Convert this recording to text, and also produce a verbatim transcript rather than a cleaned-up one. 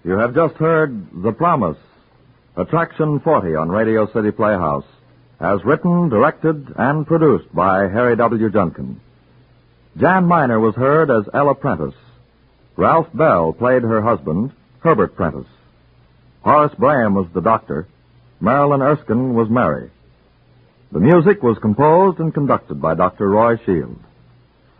You have just heard The Promise, Attraction forty on Radio City Playhouse, as written, directed, and produced by Harry W. Junkin. Jan Miner was heard as Ella Prentice. Ralph Bell played her husband, Herbert Prentice. Horace Graham was the doctor. Marilyn Erskine was Mary. The music was composed and conducted by Doctor Roy Shield.